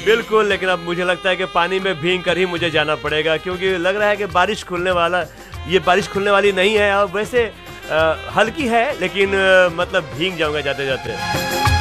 बिल्कुल, लेकिन अब मुझे लगता है कि पानी में भीग कर ही मुझे जाना पड़ेगा क्योंकि लग रहा है कि ये बारिश खुलने वाली नहीं है और वैसे हल्की है लेकिन मतलब भीग जाऊँगा जाते-जाते।